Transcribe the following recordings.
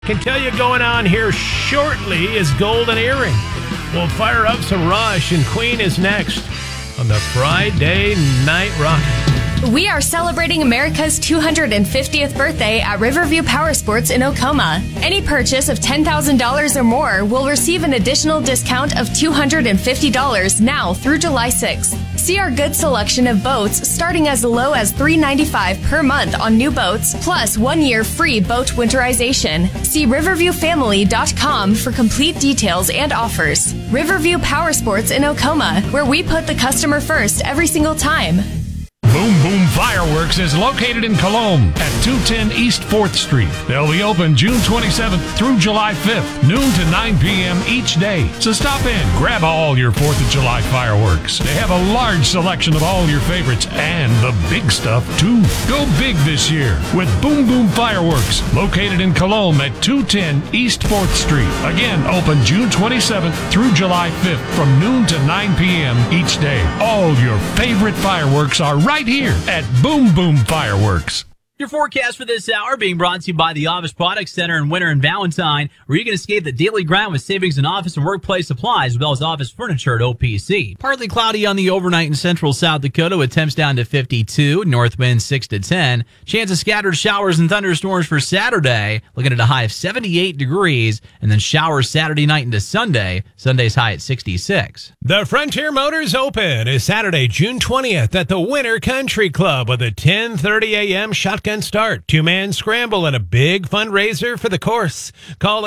Can tell you going on here shortly is Golden Earring. We'll fire up some Rush, and Queen is next on the Friday Night Rocket. We are celebrating America's 250th birthday at Riverview Power Sports in Ocoma. Any purchase of $10,000 or more will receive an additional discount of $250 now through July 6th. See our good selection of boats starting as low as $395 per month on new boats, plus 1 year free boat winterization. See riverviewfamily.com for complete details and offers. Riverview Power Sports in Ocoma, where we put the customer first every single time. Boom Boom Fireworks is located in Colombe at 210 East 4th Street. They'll be open June 27th through July 5th, noon to 9 p.m. each day. So stop in, grab all your 4th of July fireworks. They have a large selection of all your favorites and the big stuff, too. Go big this year with Boom Boom Fireworks, located in Colombe at 210 East 4th Street. Again, open June 27th through July 5th from noon to 9 p.m. each day. All your favorite fireworks are right here at Boom Boom Fireworks. Your forecast for this hour being brought to you by the Office Products Center in Winter and Valentine, where you can escape the daily grind with savings in office and workplace supplies, as well as office furniture at OPC. Partly cloudy on the overnight in central South Dakota with temps down to 52, north wind 6 to 10. Chance of scattered showers and thunderstorms for Saturday, looking at a high of 78 degrees, and then showers Saturday night into Sunday. Sunday's high at 66. The Frontier Motors Open is Saturday, June 20th at the Winter Country Club with a 10:30 a.m. shotgun start, two-man scramble, and a big fundraiser for the course. Call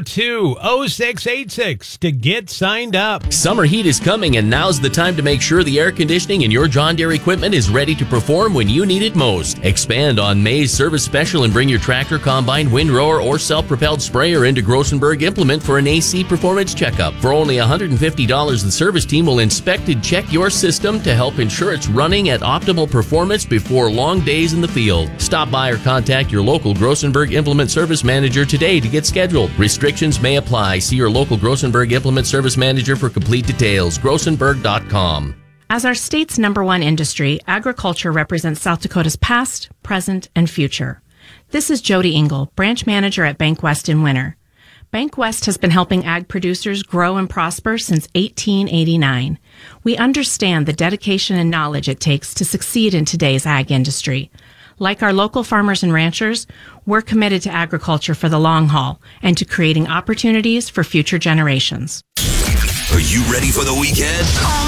842-0686 to get signed up. Summer heat is coming, and now's the time to make sure the air conditioning in your John Deere equipment is ready to perform when you need it most. Expand on May's service special and bring your tractor, combine, windrower, or self-propelled sprayer into Grossenberg Implement for an AC performance checkup. For only $150, the service team will inspect and check your system to help ensure it's running at optimal performance before long days in the field. Stop by or contact your local Grossenberg Implement Service Manager today to get scheduled. Restrictions may apply. See your local Grossenberg Implement Service Manager for complete details. Grossenberg.com. As our state's #1 industry, agriculture represents South Dakota's past, present, and future. This is Jody Engel, branch manager at Bank West in Winter. Bank West has been helping ag producers grow and prosper since 1889. We understand the dedication and knowledge it takes to succeed in today's ag industry. Like our local farmers and ranchers, we're committed to agriculture for the long haul and to creating opportunities for future generations. Are you ready for the weekend?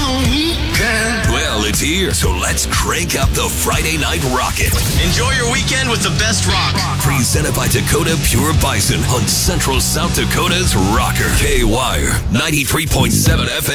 Well, it's here, so let's crank up the Friday Night Rocket. Enjoy your weekend with the best rock. Presented by Dakota Pure Bison on Central South Dakota's Rocker. K-Wire 93.7 FM.